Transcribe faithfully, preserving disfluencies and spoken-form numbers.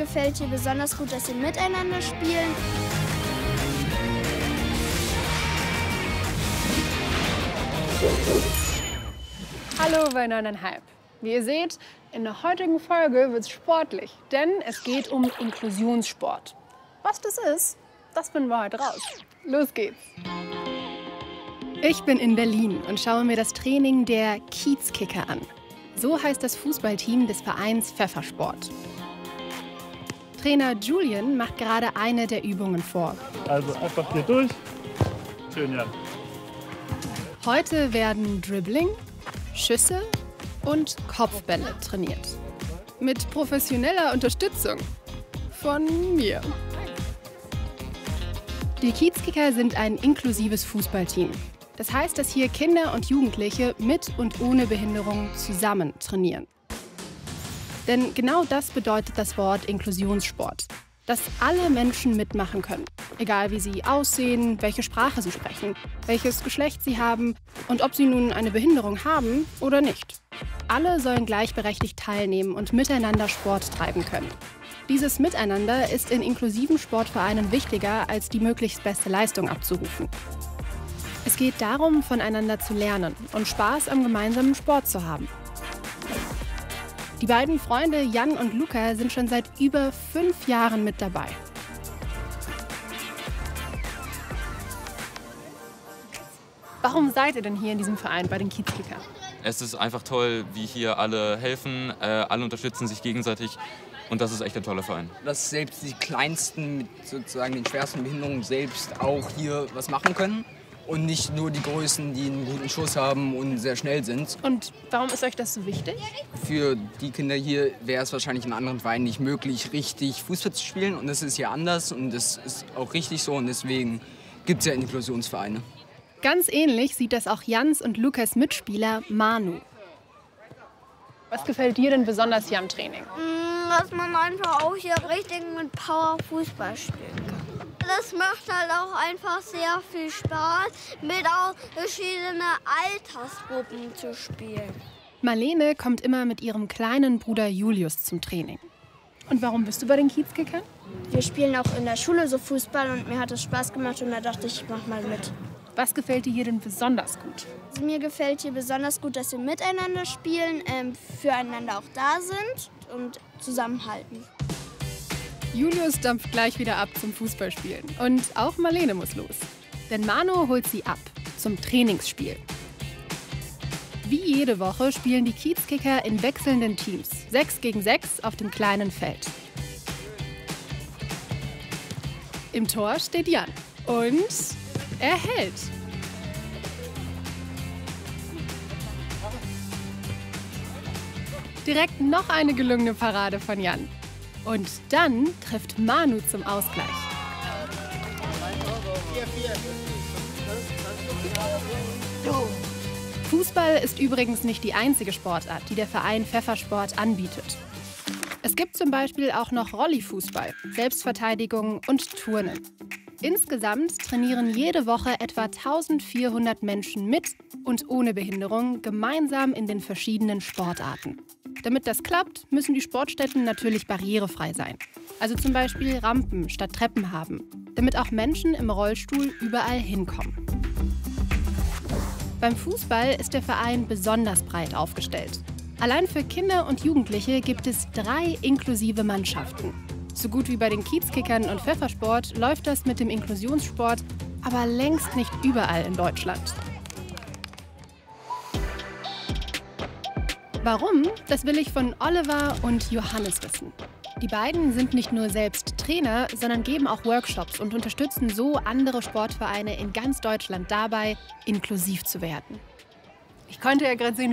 gefällt hier besonders gut, dass sie miteinander spielen. Hallo bei neuneinhalb. Wie ihr seht, in der heutigen Folge wird es sportlich, denn es geht um Inklusionssport. Was das ist, das finden wir heute raus. Los geht's! Ich bin in Berlin und schaue mir das Training der Kiezkicker an. So heißt das Fußballteam des Vereins Pfeffersport. Trainer Julian macht gerade eine der Übungen vor. Also einfach hier durch. Schön, Jan. Heute werden Dribbling, Schüsse und Kopfbälle trainiert. Mit professioneller Unterstützung von mir. Die Kiezkicker sind ein inklusives Fußballteam. Das heißt, dass hier Kinder und Jugendliche mit und ohne Behinderung zusammen trainieren. Denn genau das bedeutet das Wort Inklusionssport. Dass alle Menschen mitmachen können. Egal wie sie aussehen, welche Sprache sie sprechen, welches Geschlecht sie haben und ob sie nun eine Behinderung haben oder nicht. Alle sollen gleichberechtigt teilnehmen und miteinander Sport treiben können. Dieses Miteinander ist in inklusiven Sportvereinen wichtiger, als die möglichst beste Leistung abzurufen. Es geht darum, voneinander zu lernen und Spaß am gemeinsamen Sport zu haben. Die beiden Freunde Jan und Luca sind schon seit über fünf Jahren mit dabei. Warum seid ihr denn hier in diesem Verein bei den Kiezkicker? Es ist einfach toll, wie hier alle helfen, äh, alle unterstützen sich gegenseitig und das ist echt ein toller Verein. Dass selbst die Kleinsten mit sozusagen den schwersten Behinderungen selbst auch hier was machen können und nicht nur die Größten, die einen guten Schuss haben und sehr schnell sind. Und warum ist euch das so wichtig? Für die Kinder hier wäre es wahrscheinlich in anderen Vereinen nicht möglich, richtig Fußball zu spielen und das ist hier anders und das ist auch richtig so und deswegen gibt es ja Inklusionsvereine. Ganz ähnlich sieht das auch Jans und Lukas Mitspieler Manu. Was gefällt dir denn besonders hier am Training? Dass man einfach auch hier richtig mit Power Fußball spielen kann. Das macht halt auch einfach sehr viel Spaß, mit auch verschiedenen Altersgruppen zu spielen. Marlene kommt immer mit ihrem kleinen Bruder Julius zum Training. Und warum bist du bei den Kiezkickern? Wir spielen auch in der Schule so Fußball und mir hat es Spaß gemacht und da dachte ich, ich mach mal mit. Was gefällt dir hier denn besonders gut? Also mir gefällt hier besonders gut, dass wir miteinander spielen, ähm, füreinander auch da sind und zusammenhalten. Julius dampft gleich wieder ab zum Fußballspielen. Und auch Marlene muss los. Denn Manu holt sie ab zum Trainingsspiel. Wie jede Woche spielen die Kiezkicker in wechselnden Teams. Sechs gegen sechs auf dem kleinen Feld. Im Tor steht Jan. Und er hält. Direkt noch eine gelungene Parade von Jan. Und dann trifft Manu zum Ausgleich. Fußball ist übrigens nicht die einzige Sportart, die der Verein Pfeffersport anbietet. Es gibt zum Beispiel auch noch Rolli-Fußball, Selbstverteidigung und Turnen. Insgesamt trainieren jede Woche etwa eintausendvierhundert Menschen mit und ohne Behinderung gemeinsam in den verschiedenen Sportarten. Damit das klappt, müssen die Sportstätten natürlich barrierefrei sein. Also zum Beispiel Rampen statt Treppen haben, damit auch Menschen im Rollstuhl überall hinkommen. Beim Fußball ist der Verein besonders breit aufgestellt. Allein für Kinder und Jugendliche gibt es drei inklusive Mannschaften. So gut wie bei den Kiezkickern und Pfeffersport läuft das mit dem Inklusionssport aber längst nicht überall in Deutschland. Warum? Das will ich von Oliver und Johannes wissen. Die beiden sind nicht nur selbst Trainer, sondern geben auch Workshops und unterstützen so andere Sportvereine in ganz Deutschland dabei, inklusiv zu werden. Ich konnte ja gerade sehen,